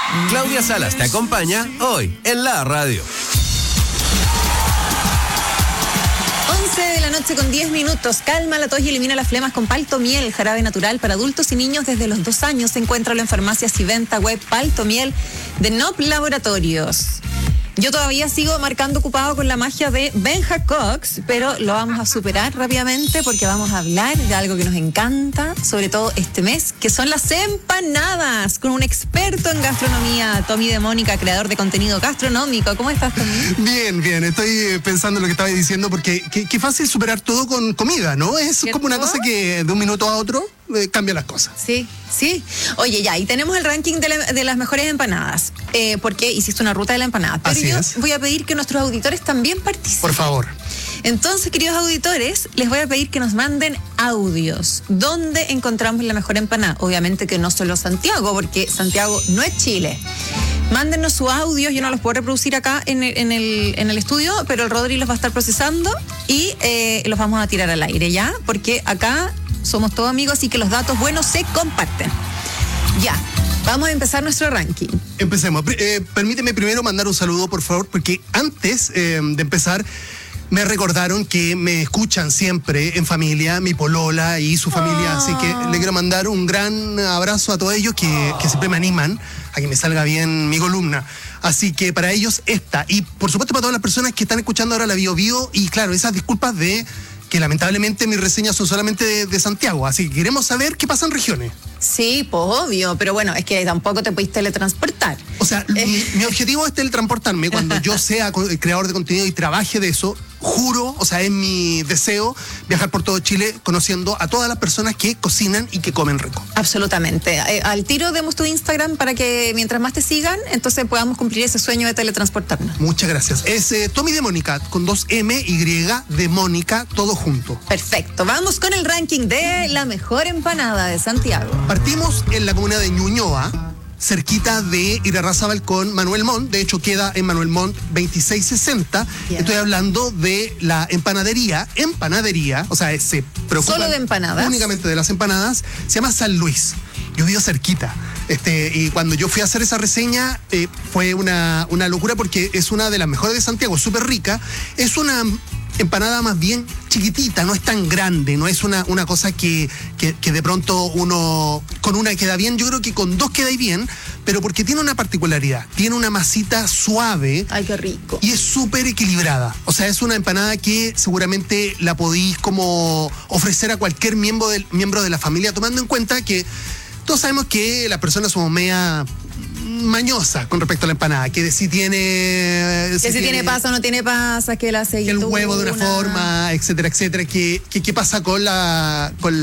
Claudia Salas te acompaña hoy en la radio. 11 de la noche con 10 minutos. Calma la tos y elimina las flemas con Paltomiel, jarabe natural para adultos y niños desde los 2 años. Encuéntralo en farmacias y venta web Paltomiel de Nop Laboratorios. Yo todavía sigo marcando ocupado con la magia de Benja Cox, pero lo vamos a superar rápidamente porque vamos a hablar de algo que nos encanta, sobre todo este mes, que son las empanadas, con un experto en gastronomía, Tommy de Mónica, creador de contenido gastronómico. ¿Cómo estás, Tommy? Bien. Estoy pensando en lo que estabas diciendo porque qué fácil superar todo con comida, ¿no? Es ¿cierto? como una cosa que de un minuto a otro cambia las cosas. Sí. Oye, ya, y tenemos el ranking de las mejores empanadas, porque hiciste una ruta de la empanada. Pero Así yo es. voy a pedir que nuestros auditores también participen. Por favor. Entonces, queridos auditores, les voy a pedir que nos manden audios. ¿Dónde encontramos la mejor empanada? Obviamente que no solo Santiago, porque Santiago no es Chile. Mándenos sus audios, yo no los puedo reproducir acá en el estudio, pero el Rodri los va a estar procesando y los vamos a tirar al aire, ¿ya? Porque acá somos todos amigos, así que los datos buenos se comparten. Ya, vamos a empezar nuestro ranking. Empecemos. Permíteme primero mandar un saludo, por favor, porque antes de empezar me recordaron que me escuchan siempre en familia, mi polola y su familia, así que le quiero mandar un gran abrazo a todos ellos que siempre me animan a que me salga bien mi columna. Así que para ellos esta, y por supuesto para todas las personas que están escuchando ahora la Bio Bio, y claro, esas disculpas de que lamentablemente mis reseñas son solamente de Santiago, así que queremos saber qué pasa en regiones. Sí, pues obvio, pero bueno, es que tampoco te pudiste teletransportar. O sea, mi objetivo es teletransportarme cuando yo sea creador de contenido y trabaje de eso. Juro, o sea, es mi deseo viajar por todo Chile conociendo a todas las personas que cocinan y que comen rico. Absolutamente. Al tiro demos tu Instagram para que mientras más te sigan, entonces podamos cumplir ese sueño de teletransportarnos. Muchas gracias. Es Tommy de Mónica, con 2 M, Y, de Mónica, todo junto. Perfecto. Vamos con el ranking de la mejor empanada de Santiago. Partimos en la comuna de Ñuñoa, cerquita de Irarrázaval con Manuel Montt. De hecho, queda en Manuel Montt 2660. Bien. Estoy hablando de la empanadería, o sea, se preocupa ¿Solo de empanadas? únicamente de las empanadas. Se llama San Luis. Yo vivo cerquita. Y cuando yo fui a hacer esa reseña, fue una locura porque es una de las mejores de Santiago, súper rica. Es una empanada más bien chiquitita, no es tan grande, no es una cosa que de pronto uno con una queda bien. Yo creo que con 2 queda bien, pero porque tiene una particularidad, tiene una masita suave. Ay, qué rico. Y es súper equilibrada. O sea, es una empanada que seguramente la podéis como ofrecer a cualquier miembro de la familia, tomando en cuenta que todos sabemos que las personas somos media mañosa con respecto a la empanada, que si tiene... Que si tiene pasa o no tiene pasa, que la aceituna... Que el huevo de una forma, etcétera. ¿Qué pasa con la